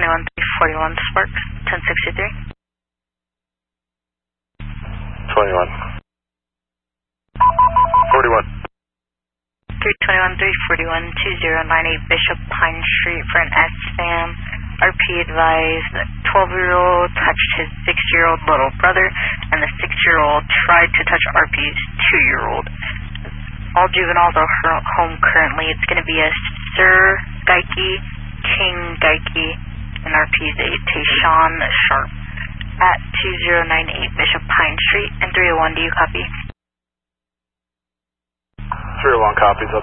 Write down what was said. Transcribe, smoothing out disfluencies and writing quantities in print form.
21341 Sparks, 1063. 21. 41. 321-341-2098 Bishop Pine Street for an SFAM. RP advised that 12-year-old touched his 6-year-old little brother, and the 6-year-old tried to touch RP's 2-year-old. All juveniles are home currently. It's going to be a Sir Geike, King Geike, and RP's a Tayshawn Sharp at 2098 Bishop Pine Street and 301. Do you copy? 301 copies.